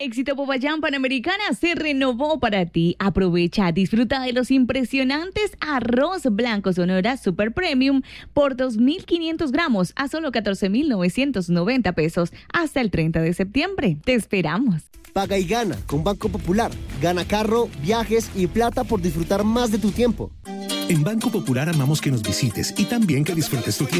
Éxito Popayán Panamericana se renovó para ti. Aprovecha, disfruta de los impresionantes arroz blanco Sonora Super Premium por 2.500 gramos a solo 14.990 pesos hasta el 30 de septiembre. Te esperamos. Paga y gana con Banco Popular. Gana carro, viajes y plata por disfrutar más de tu tiempo. En Banco Popular amamos que nos visites y también que disfrutes tu tiempo.